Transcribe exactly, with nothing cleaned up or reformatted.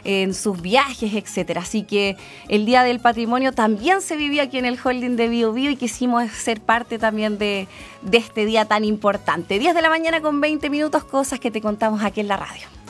en sus viajes, etcétera. Así que el Día del Patrimonio también se vivió aquí en el holding de Bio Bio y quisimos ser parte también de, de este día tan importante. diez de la mañana con veinte minutos, cosas que te contamos aquí en la radio.